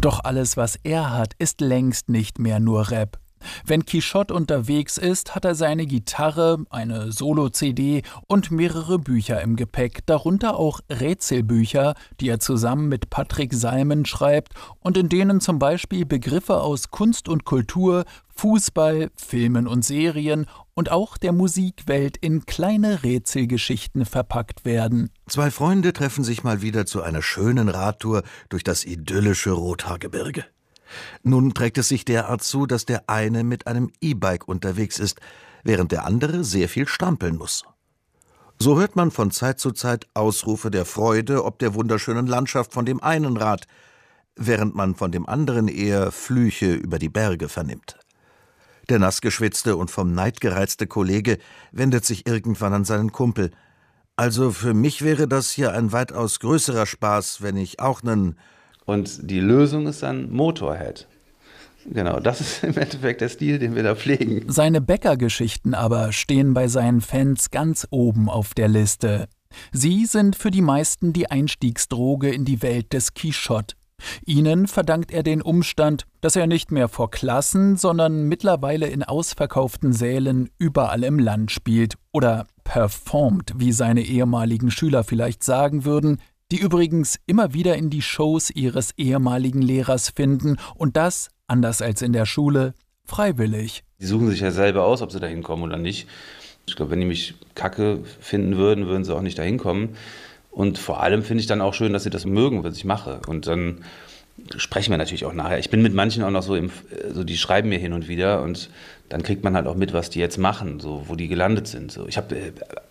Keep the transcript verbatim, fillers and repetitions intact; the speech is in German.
Doch alles, was er hat, ist längst nicht mehr nur Rap. Wenn Quichotte unterwegs ist, hat er seine Gitarre, eine Solo-C D und mehrere Bücher im Gepäck, darunter auch Rätselbücher, die er zusammen mit Patrick Salmen schreibt und in denen zum Beispiel Begriffe aus Kunst und Kultur, Fußball, Filmen und Serien und auch der Musikwelt in kleine Rätselgeschichten verpackt werden. Zwei Freunde treffen sich mal wieder zu einer schönen Radtour durch das idyllische Rothaargebirge. Nun trägt es sich derart zu, dass der eine mit einem E-Bike unterwegs ist, während der andere sehr viel strampeln muss. So hört man von Zeit zu Zeit Ausrufe der Freude ob der wunderschönen Landschaft von dem einen Rad, während man von dem anderen eher Flüche über die Berge vernimmt. Der nassgeschwitzte und vom Neid gereizte Kollege wendet sich irgendwann an seinen Kumpel. »Also für mich wäre das hier ein weitaus größerer Spaß, wenn ich auch nen...« Und die Lösung ist dann Motorhead. Genau, das ist im Endeffekt der Stil, den wir da pflegen. Seine Bäckergeschichten aber stehen bei seinen Fans ganz oben auf der Liste. Sie sind für die meisten die Einstiegsdroge in die Welt des Quichotte. Ihnen verdankt er den Umstand, dass er nicht mehr vor Klassen, sondern mittlerweile in ausverkauften Sälen überall im Land spielt oder performt, wie seine ehemaligen Schüler vielleicht sagen würden, die übrigens immer wieder in die Shows ihres ehemaligen Lehrers finden und das, anders als in der Schule, freiwillig. Die suchen sich ja selber aus, ob sie da hinkommen oder nicht. Ich glaube, wenn die mich kacke finden würden, würden sie auch nicht da hinkommen. Und vor allem finde ich dann auch schön, dass sie das mögen, was ich mache. Und dann sprechen wir natürlich auch nachher. Ich bin mit manchen auch noch so, im, so die schreiben mir hin und wieder und dann kriegt man halt auch mit, was die jetzt machen, so, wo die gelandet sind. So, ich habe